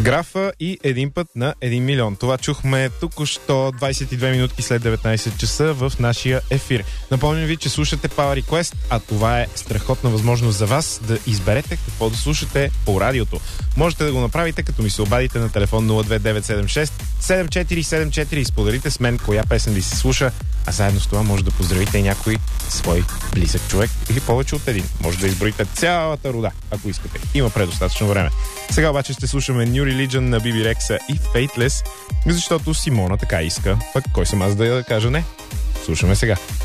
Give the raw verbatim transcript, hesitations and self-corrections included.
Графа и един път на един милион. Това чухме току-що двайсет и две минутки след деветнайсет часа в нашия ефир. Напомням ви, че слушате Power Request, а това е страхотна възможност за вас да изберете какво да слушате по радиото. Можете да го направите, като ми се обадите на телефон нула две девет седем шест седем четири седем четири и споделите с мен коя песен ви се слуша, а заедно с това може да поздравите и някой свой близък човек или повече от един. Може да изброите цялата рода, ако искате. Има предостатъчно време. Сега обаче ще слушаме New Religion на Биби Рекса и Faithless, защото Симона така иска. Пък кой съм аз да я кажа не? Слушаме сега.